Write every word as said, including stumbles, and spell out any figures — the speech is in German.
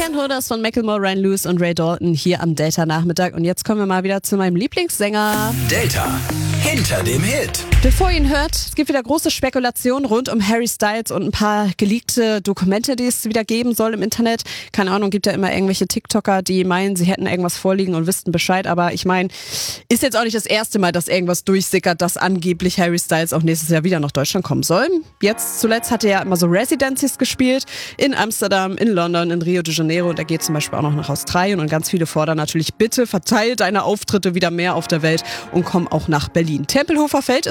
Can't Hold Us von Macklemore, Ryan Lewis und Ray Dalton hier am Delta-Nachmittag. Und jetzt kommen wir mal wieder zu meinem Lieblingssänger. Delta, hinter dem Hit. Bevor ihr ihn hört, es gibt wieder große Spekulationen rund um Harry Styles und ein paar geleakte Dokumente, die es wieder geben soll im Internet. Keine Ahnung, gibt ja immer irgendwelche TikToker, die meinen, sie hätten irgendwas vorliegen und wüssten Bescheid. Aber ich meine, ist jetzt auch nicht das erste Mal, dass irgendwas durchsickert, dass angeblich Harry Styles auch nächstes Jahr wieder nach Deutschland kommen soll. Jetzt zuletzt hat er ja immer so Residencies gespielt in Amsterdam, in London, in Rio de Janeiro und er geht zum Beispiel auch noch nach Australien und ganz viele fordern natürlich, bitte verteilt deine Auftritte wieder mehr auf der Welt und komm auch nach Berlin. Tempelhofer Feld